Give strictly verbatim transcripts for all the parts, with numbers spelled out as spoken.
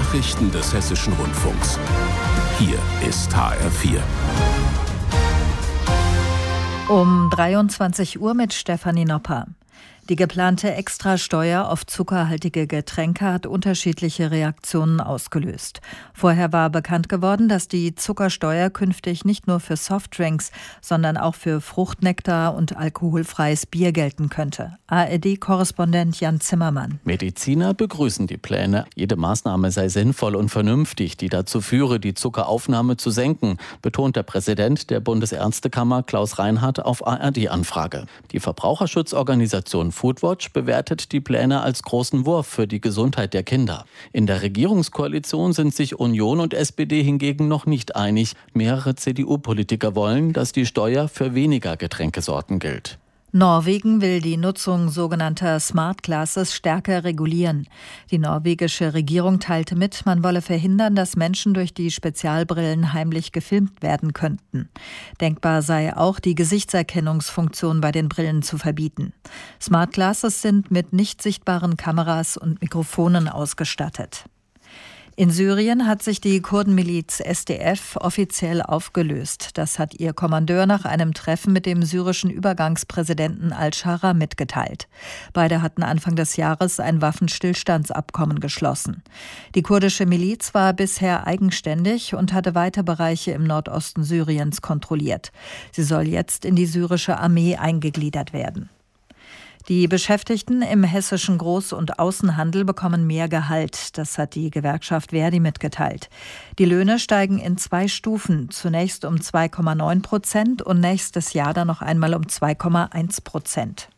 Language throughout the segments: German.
Nachrichten des Hessischen Rundfunks. Hier ist H R vier. Um dreiundzwanzig Uhr mit Stefanie Nopper. Die geplante Extrasteuer auf zuckerhaltige Getränke hat unterschiedliche Reaktionen ausgelöst. Vorher war bekannt geworden, dass die Zuckersteuer künftig nicht nur für Softdrinks, sondern auch für Fruchtnektar und alkoholfreies Bier gelten könnte. A R D-Korrespondent Jan Zimmermann. Mediziner begrüßen die Pläne. Jede Maßnahme sei sinnvoll und vernünftig, die dazu führe, die Zuckeraufnahme zu senken, betont der Präsident der Bundesärztekammer Klaus Reinhardt auf A R D-Anfrage. Die Verbraucherschutzorganisation Foodwatch bewertet die Pläne als großen Wurf für die Gesundheit der Kinder. In der Regierungskoalition sind sich Union und S P D hingegen noch nicht einig. Mehrere C D U-Politiker wollen, dass die Steuer für weniger Getränkesorten gilt. Norwegen will die Nutzung sogenannter Smart Glasses stärker regulieren. Die norwegische Regierung teilte mit, man wolle verhindern, dass Menschen durch die Spezialbrillen heimlich gefilmt werden könnten. Denkbar sei auch, die Gesichtserkennungsfunktion bei den Brillen zu verbieten. Smart Glasses sind mit nicht sichtbaren Kameras und Mikrofonen ausgestattet. In Syrien hat sich die Kurdenmiliz S D F offiziell aufgelöst. Das hat ihr Kommandeur nach einem Treffen mit dem syrischen Übergangspräsidenten al-Shara mitgeteilt. Beide hatten Anfang des Jahres ein Waffenstillstandsabkommen geschlossen. Die kurdische Miliz war bisher eigenständig und hatte weite Bereiche im Nordosten Syriens kontrolliert. Sie soll jetzt in die syrische Armee eingegliedert werden. Die Beschäftigten im hessischen Groß- und Außenhandel bekommen mehr Gehalt. Das hat die Gewerkschaft Verdi mitgeteilt. Die Löhne steigen in zwei Stufen. Zunächst um zwei Komma neun Prozent und nächstes Jahr dann noch einmal um zwei Komma eins Prozent.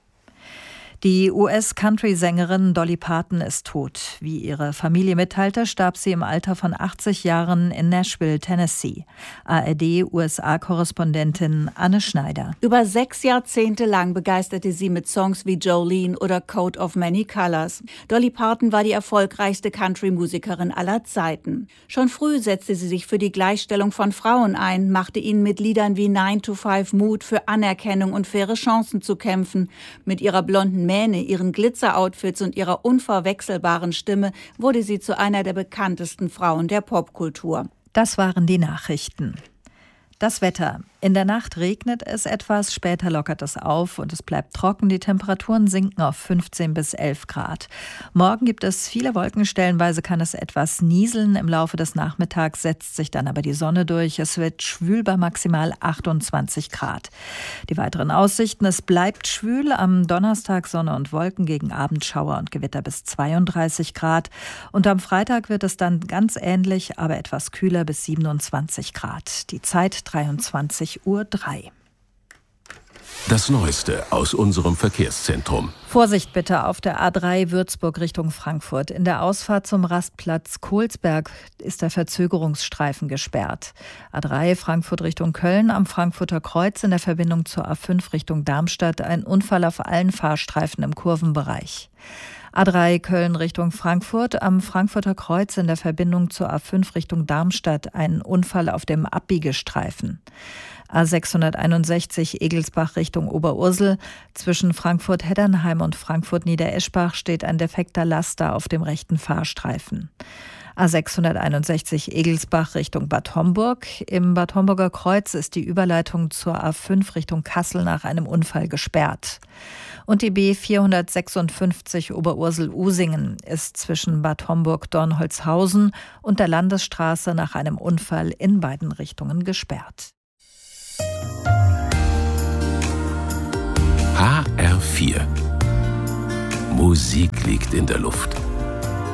Die U S-Country-Sängerin Dolly Parton ist tot. Wie ihre Familie mitteilte, starb sie im Alter von achtzig Jahren in Nashville, Tennessee. A R D-U S A-Korrespondentin Anne Schneider. Über sechs Jahrzehnte lang begeisterte sie mit Songs wie Jolene oder Coat of Many Colors. Dolly Parton war die erfolgreichste Country-Musikerin aller Zeiten. Schon früh setzte sie sich für die Gleichstellung von Frauen ein, machte ihnen mit Liedern wie nine to five Mut für Anerkennung und faire Chancen zu kämpfen. Mit ihrer blonden Mähne, ihren Glitzer-Outfits und ihrer unverwechselbaren Stimme wurde sie zu einer der bekanntesten Frauen der Popkultur. Das waren die Nachrichten. Das Wetter. In der Nacht regnet es etwas, später lockert es auf und es bleibt trocken. Die Temperaturen sinken auf fünfzehn bis elf Grad. Morgen gibt es viele Wolken, stellenweise kann es etwas nieseln. Im Laufe des Nachmittags setzt sich dann aber die Sonne durch. Es wird schwül bei maximal achtundzwanzig Grad. Die weiteren Aussichten: Es bleibt schwül. Am Donnerstag Sonne und Wolken, gegen Abend Schauer und Gewitter bis zweiunddreißig Grad. Und am Freitag wird es dann ganz ähnlich, aber etwas kühler bis siebenundzwanzig Grad. Die Zeit dreiundzwanzig Uhr drei. Das Neueste aus unserem Verkehrszentrum. Vorsicht bitte auf der A drei Würzburg Richtung Frankfurt. In der Ausfahrt zum Rastplatz Kohlsberg ist der Verzögerungsstreifen gesperrt. A drei Frankfurt Richtung Köln am Frankfurter Kreuz in der Verbindung zur A fünf Richtung Darmstadt ein Unfall auf allen Fahrstreifen im Kurvenbereich. A drei Köln Richtung Frankfurt am Frankfurter Kreuz in der Verbindung zur A fünf Richtung Darmstadt ein Unfall auf dem Abbiegestreifen. A sechshunderteinundsechzig Egelsbach Richtung Oberursel. Zwischen Frankfurt-Heddernheim und Frankfurt-Niedereschbach steht ein defekter Laster auf dem rechten Fahrstreifen. A sechshunderteinundsechzig Egelsbach Richtung Bad Homburg. Im Bad Homburger Kreuz ist die Überleitung zur A fünf Richtung Kassel nach einem Unfall gesperrt. Und die B vierhundertsechsundfünfzig Oberursel-Usingen ist zwischen Bad Homburg-Dornholzhausen und der Landesstraße nach einem Unfall in beiden Richtungen gesperrt. H R vier. Musik liegt in der Luft.